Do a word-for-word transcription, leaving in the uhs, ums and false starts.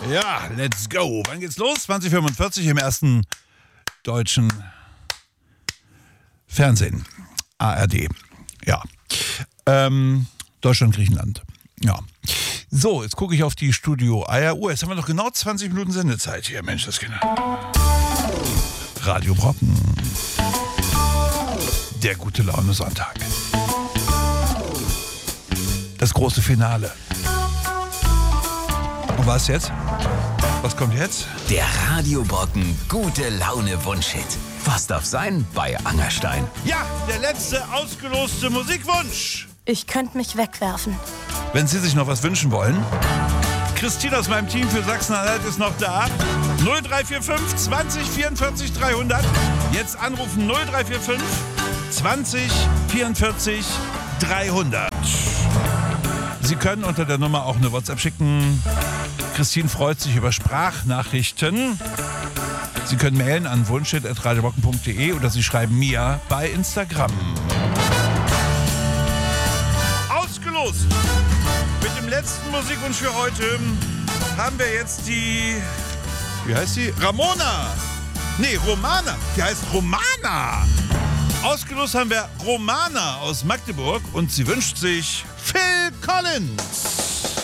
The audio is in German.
Ja, let's go. Wann geht's los? zwanzig Uhr fünfundvierzig im ersten deutschen Fernsehen. A R D. Ja. Ähm, Deutschland, Griechenland. Ja. So, jetzt gucke ich auf die Studio Eieruhr. Jetzt haben wir noch genau zwanzig Minuten Sendezeit hier. Mensch, das Kinder. Radio Brocken. Der gute Laune Sonntag. Das große Finale. Und was jetzt? Was kommt jetzt? Der Radio Brocken gute Laune Wunschhit. Was darf sein bei Angerstein? Ja, der letzte ausgeloste Musikwunsch. Ich könnte mich wegwerfen. Wenn Sie sich noch was wünschen wollen. Christine aus meinem Team für Sachsen-Anhalt ist noch da. null drei vier fünf zwanzig vierundvierzig dreihundert. Jetzt anrufen null drei vier fünf zwanzig vierundvierzig dreihundert. Sie können unter der Nummer auch eine WhatsApp schicken. Christine freut sich über Sprachnachrichten. Sie können mailen an wunschhit at radiobrocken punkt de oder Sie schreiben mir bei Instagram. Ausgelost! Mit dem letzten Musikwunsch für heute haben wir jetzt die... Wie heißt die? Ramona! Nee, Romana. Die heißt Romana. Ausgelost haben wir Romana aus Magdeburg und sie wünscht sich Phil Collins.